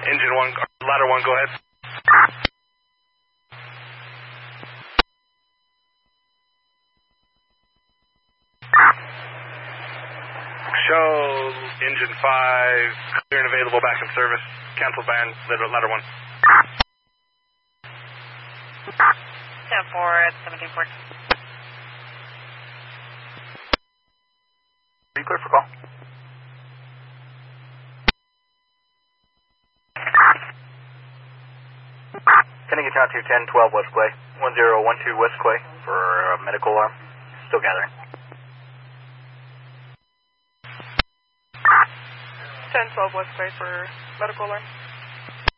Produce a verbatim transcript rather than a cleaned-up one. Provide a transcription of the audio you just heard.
Engine one, ladder one, go ahead. Show engine five, clear and available back in service. Cancel van, ladder one. ten four at seventeen four. Are you clear for call? Sending it down to ten twelve West Clay, one zero one two West Clay for a medical alarm. Still gathering. ten twelve West Clay for medical alarm.